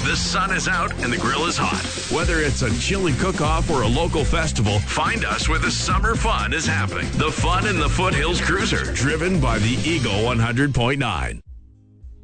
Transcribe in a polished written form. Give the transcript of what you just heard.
The sun is out and the grill is hot. Whether it's a chili cook-off or a local festival, Find us where the summer fun is happening. The fun in the Foothills Cruiser. driven by the Eagle 100.9.